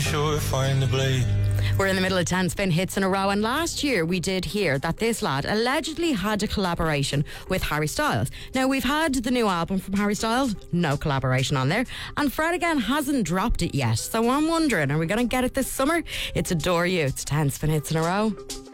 sure find the blade. We're in the middle of 10 spin hits in a row, and last year we did hear that this lad allegedly had a collaboration with Harry Styles. Now, we've had the new album from Harry Styles, no collaboration on there, and Fred again hasn't dropped it yet. So I'm wondering, are we going to get it this summer? It's Adore You. It's 10 spin hits in a row.